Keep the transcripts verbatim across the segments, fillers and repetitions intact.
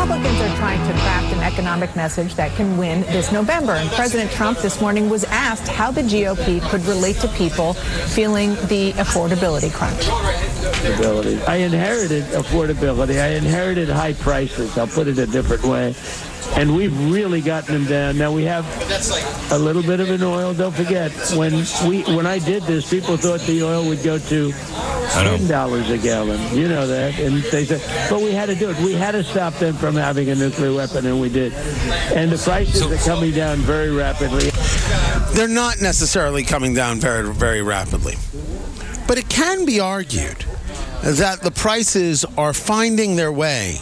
Republicans are trying to craft an economic message that can win this November. And President Trump this morning was asked how the G O P could relate to people feeling the affordability crunch. I inherited affordability. I inherited high prices. I'll put it a different way. And we've really gotten them down. Now we have a little bit of an oil. Don't forget, when we when I did this, people thought the oil would go to ten dollars a gallon. You know that. And they said, but we had to do it. We had to stop them from having a nuclear weapon, and we did. And the prices are coming down very rapidly. They're not necessarily coming down very, very rapidly. But it can be argued that the prices are finding their way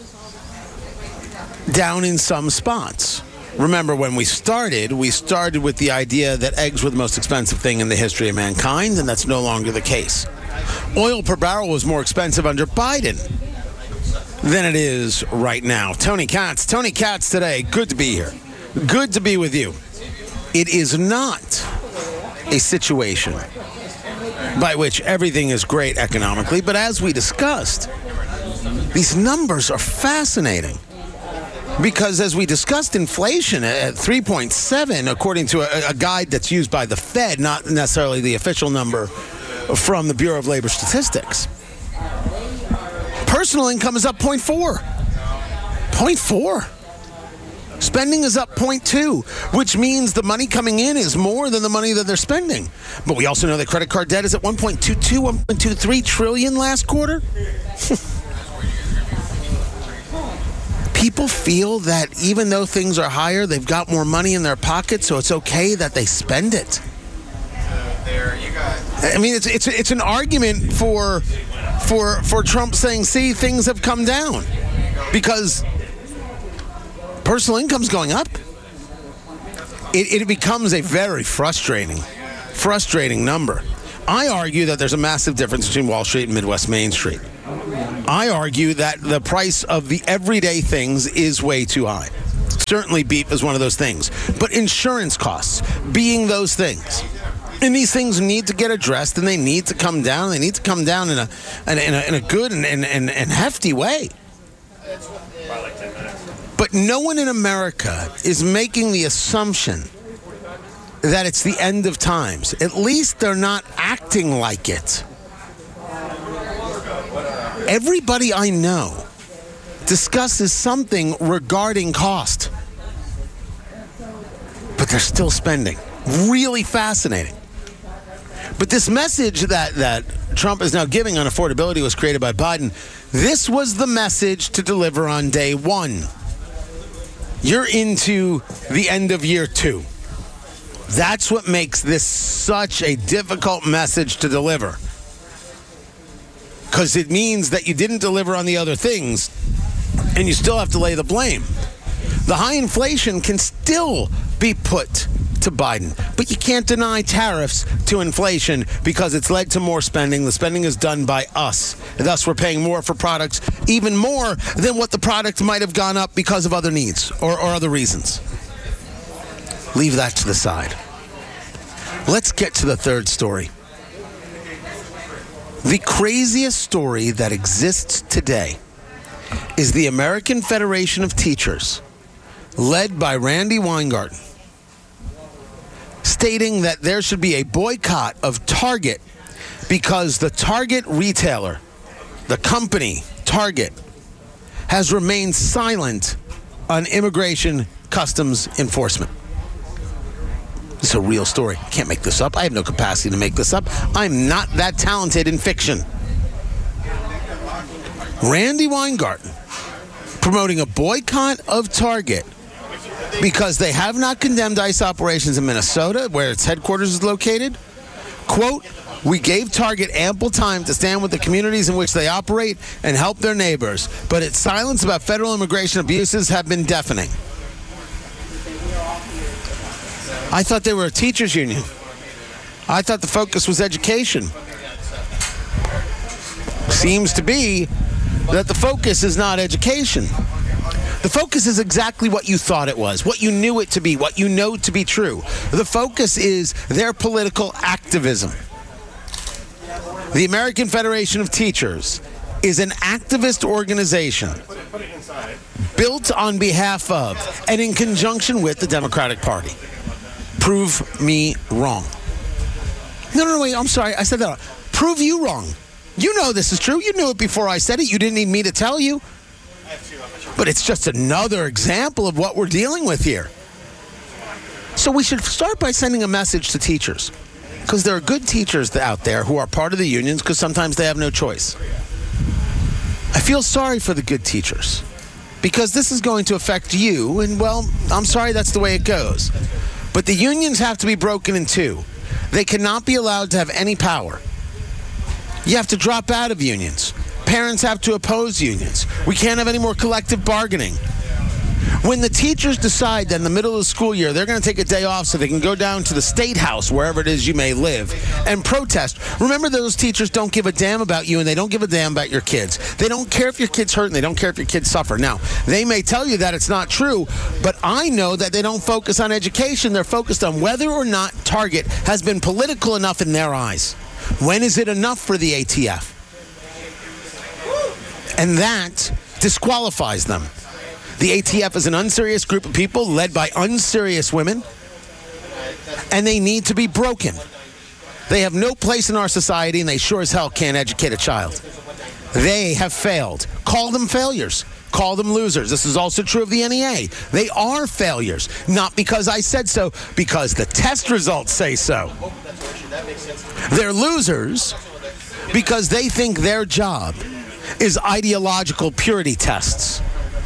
down in some spots. Remember, when we started, we started with the idea that eggs were the most expensive thing in the history of mankind, and that's no longer the case. Oil per barrel was more expensive under Biden than it is right now. Tony Katz. Tony Katz today. Good to be here. Good to be with you. It is not a situation by which everything is great economically, but as we discussed, these numbers are fascinating. Because as we discussed, inflation at three point seven, according to a, a guide that's used by the Fed, not necessarily the official number from the Bureau of Labor Statistics. Personal income is up zero point four. zero point four. Spending is up zero point two, which means the money coming in is more than the money that they're spending. But we also know that credit card debt is at one point two two, one point two three trillion last quarter. People feel that even though things are higher, they've got more money in their pocket, so it's okay that they spend it. I mean, it's it's it's an argument for for for Trump saying, "See, things have come down," because personal income's going up. It, it becomes a very frustrating, frustrating number. I argue that there's a massive difference between Wall Street and Midwest Main Street. I argue that the price of the everyday things is way too high. Certainly beef is one of those things. But insurance costs being those things. And these things need to get addressed, and they need to come down. They need to come down in a in a, in a good and, and, and, and hefty way. But no one in America is making the assumption that it's the end of times. At least they're not acting like it. Everybody I know discusses something regarding cost, but they're still spending. Really fascinating. But this message that, that Trump is now giving on affordability was created by Biden. This was the message to deliver on day one. You're into the end of year two. That's what makes this such a difficult message to deliver. Because it means that you didn't deliver on the other things, and you still have to lay the blame. The high inflation can still be put to Biden, but you can't deny tariffs to inflation because it's led to more spending. The spending is done by us. And thus, we're paying more for products, even more than what the product might have gone up because of other needs or, or other reasons. Leave that to the side. Let's get to the third story. The craziest story that exists today is the American Federation of Teachers, led by Randi Weingarten, stating that there should be a boycott of Target because the Target retailer, the company Target, has remained silent on immigration customs enforcement. It's a real story. I can't make this up. I have no capacity to make this up. I'm not that talented in fiction. Randi Weingarten promoting a boycott of Target because they have not condemned ICE operations in Minnesota, where its headquarters is located. Quote, "We gave Target ample time to stand with the communities in which they operate and help their neighbors, but its silence about federal immigration abuses have been deafening." I thought they were a teachers union. I thought the focus was education. Seems to be that the focus is not education. The focus is exactly what you thought it was, what you knew it to be, what you know to be true. The focus is their political activism. The American Federation of Teachers is an activist organization built on behalf of and in conjunction with the Democratic Party. Prove me wrong. No, no, no, wait, I'm sorry. I said that. Prove you wrong. You know this is true. You knew it before I said it. You didn't need me to tell you. But it's just another example of what we're dealing with here. So we should start by sending a message to teachers, because there are good teachers out there who are part of the unions because sometimes they have no choice. I feel sorry for the good teachers because this is going to affect you, and, well, I'm sorry that's the way it goes. But the unions have to be broken in two. They cannot be allowed to have any power. You have to drop out of unions. Parents have to oppose unions. We can't have any more collective bargaining. When the teachers decide that in the middle of the school year they're going to take a day off so they can go down to the State House, wherever it is you may live, and protest, remember those teachers don't give a damn about you and they don't give a damn about your kids. They don't care if your kids hurt and they don't care if your kids suffer. Now, they may tell you that it's not true, but I know that they don't focus on education. They're focused on whether or not Target has been political enough in their eyes. When is it enough for the A T F? And that disqualifies them. The A T F is an unserious group of people led by unserious women, and they need to be broken. They have no place in our society, and they sure as hell can't educate a child. They have failed. Call them failures. Call them losers. This is also true of the N E A. They are failures, not because I said so, because the test results say so. They're losers because they think their job is ideological purity tests.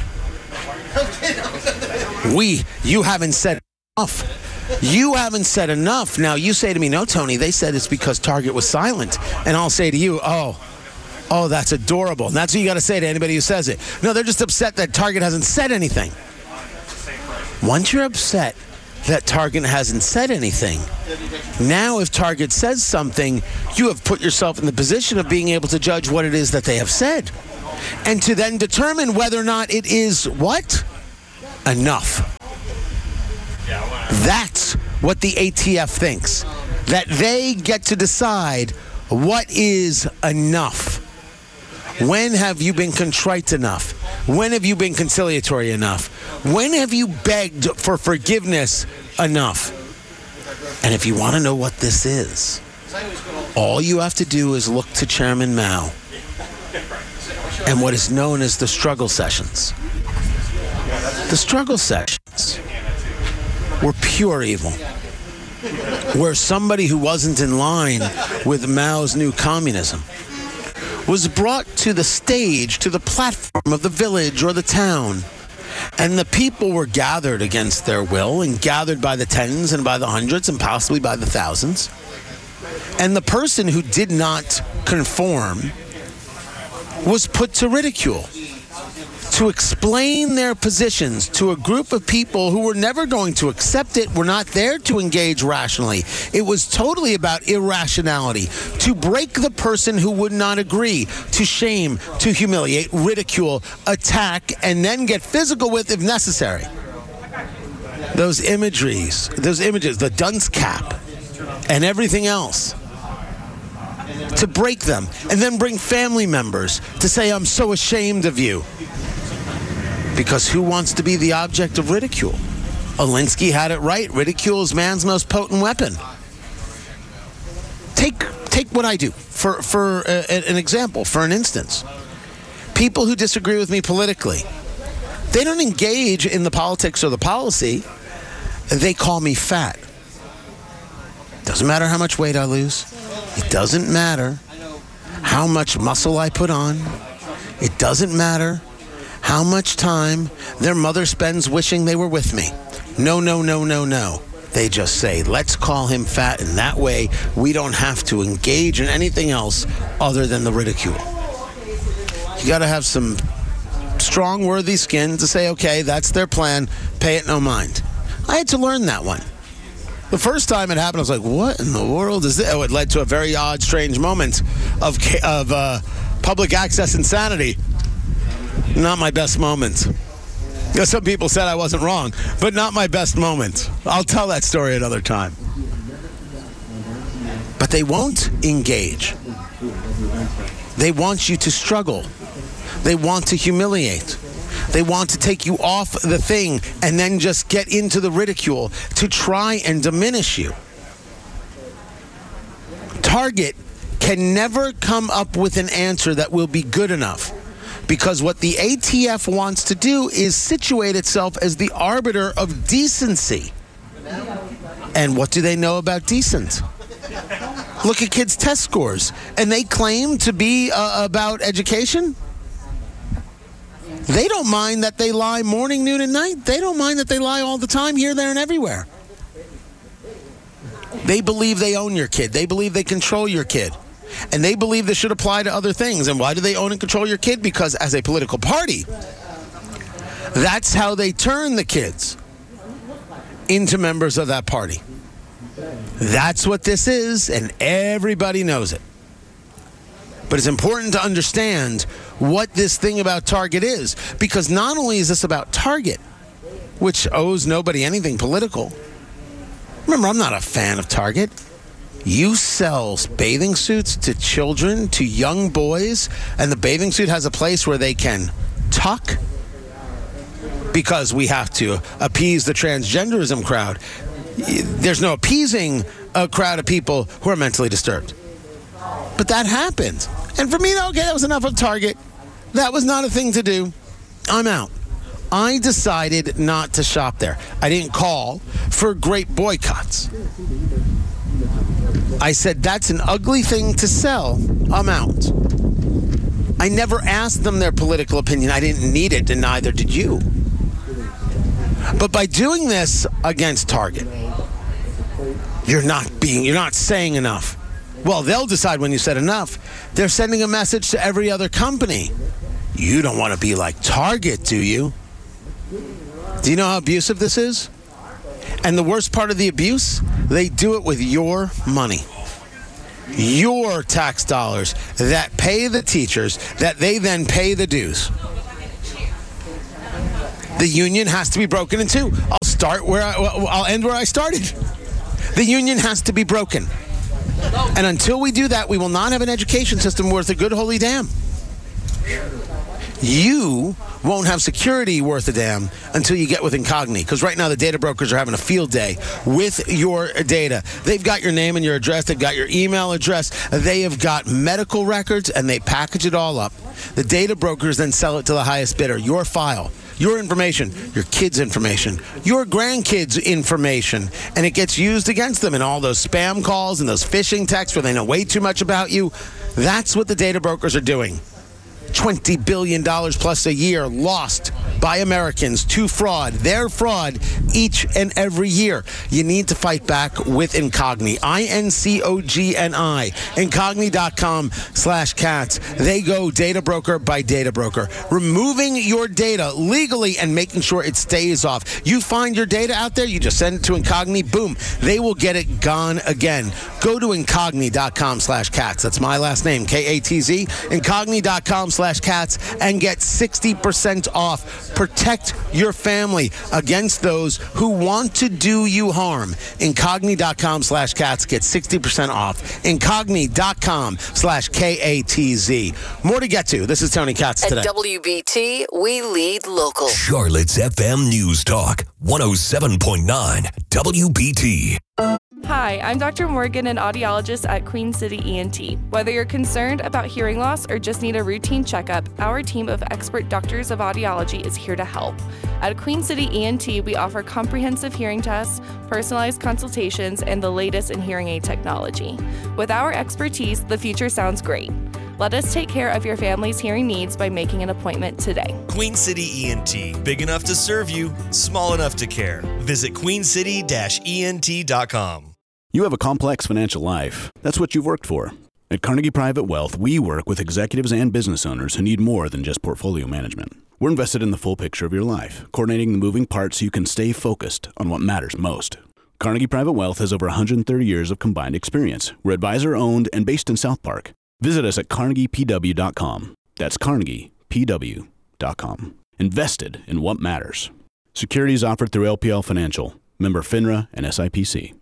We, you haven't said enough. You haven't said enough. Now, you say to me, no, Tony, they said it's because Target was silent. And I'll say to you, oh, oh, that's adorable. And that's what you got to say to anybody who says it. No, they're just upset that Target hasn't said anything. Once you're upset that Target hasn't said anything, now if Target says something, you have put yourself in the position of being able to judge what it is that they have said, and to then determine whether or not it is what? Enough. That's what the A T F thinks, that they get to decide what is enough. When have you been contrite enough? When have you been conciliatory enough? When have you begged for forgiveness enough? And if you want to know what this is, all you have to do is look to Chairman Mao and what is known as the struggle sessions. The struggle sessions were pure evil, where somebody who wasn't in line with Mao's new communism was brought to the stage, to the platform of the village or the town, and the people were gathered against their will, and gathered by the tens and by the hundreds and possibly by the thousands. And the person who did not conform was put to ridicule, to explain their positions to a group of people who were never going to accept it, were not there to engage rationally. It was totally about irrationality, to break the person who would not agree, to shame, to humiliate, ridicule, attack, and then get physical with if necessary. Those imageries, those images, the dunce cap, and everything else, to break them, and then bring family members to say, I'm so ashamed of you. Because who wants to be the object of ridicule? Alinsky had it right. Ridicule is man's most potent weapon. Take take what I do for, for uh, an example, for an instance. People who disagree with me politically, they don't engage in the politics or the policy. They call me fat. Doesn't matter how much weight I lose. It doesn't matter how much muscle I put on. It doesn't matter how much time their mother spends wishing they were with me. No, no, no, no, no. They just say, let's call him fat, and that way we don't have to engage in anything else other than the ridicule. You got to have some strong, worthy skin to say, okay, that's their plan, pay it no mind. I had to learn that one. The first time it happened, I was like, what in the world is this? Oh, it led to a very odd, strange moment of, of uh, public access insanity. Not my best moment. You know, some people said I wasn't wrong, but not my best moment. I'll tell that story another time. But they won't engage. They want you to struggle. They want to humiliate. They want to take you off the thing and then just get into the ridicule to try and diminish you. Target can never come up with an answer that will be good enough, because what the A T F wants to do is situate itself as the arbiter of decency. And what do they know about decent? Look at kids' test scores, and they claim to be uh, about education. They don't mind that they lie morning, noon, and night. They don't mind that they lie all the time, here, there, and everywhere. They believe they own your kid. They believe they control your kid. And they believe this should apply to other things. And why do they own and control your kid? Because as a political party, that's how they turn the kids into members of that party. That's what this is, and everybody knows it. But it's important to understand what this thing about Target is, because not only is this about Target, which owes nobody anything political. Remember, I'm not a fan of Target. You sell bathing suits to children, to young boys, and the bathing suit has a place where they can tuck, because we have to appease the transgenderism crowd. There's no appeasing a crowd of people who are mentally disturbed. But that happened. And for me, okay, that was enough of Target. That was not a thing to do. I'm out. I decided not to shop there. I didn't call for great boycotts. I said, that's an ugly thing to sell. I'm out. I never asked them their political opinion. I didn't need it, and neither did you. But by doing this against Target, you're not being, you're not saying enough. Well, they'll decide when you said enough. They're sending a message to every other company. You don't want to be like Target, do you? Do you know how abusive this is? And the worst part of the abuse, they do it with your money. Your tax dollars that pay the teachers, that they then pay the dues. The union has to be broken in two. I'll start where I, I'll end where I started. The union has to be broken. And until we do that, we will not have an education system worth a good holy damn. You won't have security worth a damn until you get with Incogni, because right now the data brokers are having a field day with your data. They've got your name and your address. They've got your email address. They have got medical records, and they package it all up. The data brokers then sell it to the highest bidder. Your file, your information, your kids' information, your grandkids' information, and it gets used against them in all those spam calls and those phishing texts where they know way too much about you. That's what the data brokers are doing. twenty billion dollars plus a year lost by Americans to fraud. Their fraud each and every year. You need to fight back with Incogni. I N C O G N I. Incogni.com slash cats. They go data broker by data broker. Removing your data legally and making sure it stays off. You find your data out there, you just send it to Incogni, boom. They will get it gone again. Go to Incogni.com slash cats. That's my last name, K A T Z. Incogni.com slash cats and get sixty percent off. Protect your family against those who want to do you harm. Incogni.com slash cats. Get sixty percent off. Incogni.com slash K A T Z. More to get to. This is Tony Katz today. At W B T, we lead local. Charlotte's F M News Talk, one oh seven point nine W B T. Hi, I'm Doctor Morgan, an audiologist at Queen City E N T. Whether you're concerned about hearing loss or just need a routine checkup, our team of expert doctors of audiology is here to help. At Queen City E N T, we offer comprehensive hearing tests, personalized consultations, and the latest in hearing aid technology. With our expertise, the future sounds great. Let us take care of your family's hearing needs by making an appointment today. Queen City E N T. Big enough to serve you, small enough to care. Visit queen city dash E N T dot com. You have a complex financial life. That's what you've worked for. At Carnegie Private Wealth, we work with executives and business owners who need more than just portfolio management. We're invested in the full picture of your life, coordinating the moving parts so you can stay focused on what matters most. Carnegie Private Wealth has over one hundred thirty years of combined experience. We're advisor-owned and based in South Park. Visit us at carnegie p w dot com. That's carnegie p w dot com. Invested in what matters. Securities offered through L P L Financial. Member FINRA and S I P C.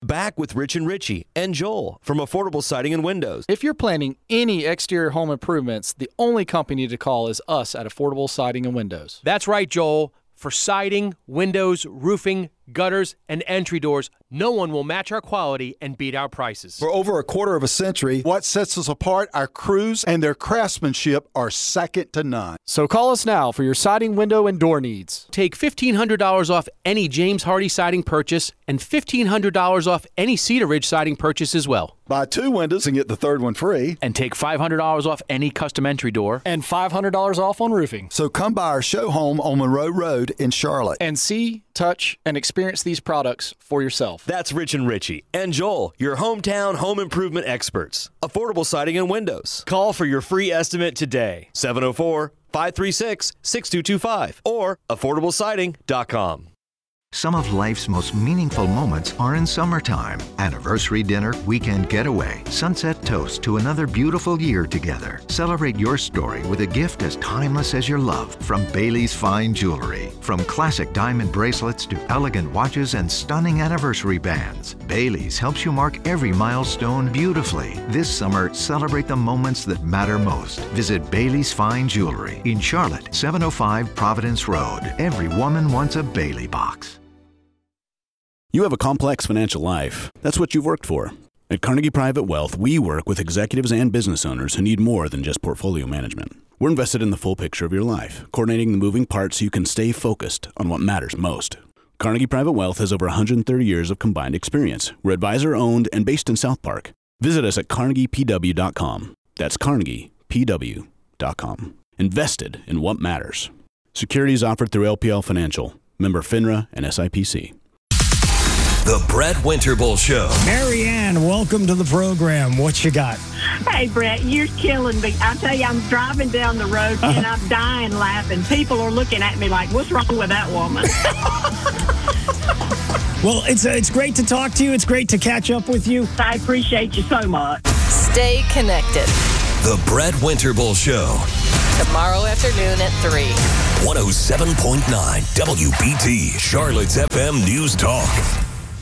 Back with Rich and Richie and Joel from Affordable Siding and Windows. If you're planning any exterior home improvements, the only company to call is us at Affordable Siding and Windows. That's right, Joel. For siding, windows, roofing, gutters, and entry doors, no one will match our quality and beat our prices. For over a quarter of a century, what sets us apart, our crews and their craftsmanship are second to none. So call us now for your siding, window, and door needs. Take fifteen hundred dollars off any James Hardy siding purchase and fifteen hundred dollars off any Cedar Ridge siding purchase as well. Buy two windows and get the third one free. And take five hundred dollars off any custom entry door. And five hundred dollars off on roofing. So come by our show home on Monroe Road in Charlotte. And see, touch, and experience these products for yourself. That's Rich and Richie and Joel, your hometown home improvement experts. Affordable Siding and Windows. Call for your free estimate today. seven oh four, five three six, six two two five or affordable siding dot com. Some of life's most meaningful moments are in summertime. Anniversary dinner, weekend getaway, sunset toast to another beautiful year together. Celebrate your story with a gift as timeless as your love from Bailey's Fine Jewelry. From classic diamond bracelets to elegant watches and stunning anniversary bands, Bailey's helps you mark every milestone beautifully. This summer, celebrate the moments that matter most. Visit Bailey's Fine Jewelry in Charlotte, seven oh five Providence Road. Every woman wants a Bailey box. You have a complex financial life. That's what you've worked for. At Carnegie Private Wealth, we work with executives and business owners who need more than just portfolio management. We're invested in the full picture of your life, coordinating the moving parts so you can stay focused on what matters most. Carnegie Private Wealth has over one hundred thirty years of combined experience. We're advisor-owned and based in South Park. Visit us at carnegie p w dot com. That's carnegie p w dot com. Invested in what matters. Securities offered through L P L Financial. Member FINRA and S I P C. The Brett Winterble Show. Marianne, welcome to the program. What you got? Hey, Brett, you're killing me. I tell you, I'm driving down the road uh-huh. and I'm dying laughing. People are looking at me like, what's wrong with that woman? Well, it's uh, it's great to talk to you. It's great to catch up with you. I appreciate you so much. Stay connected. The Brett Winterble Show. Tomorrow afternoon at three. one oh seven point nine W B T, Charlotte's F M News Talk.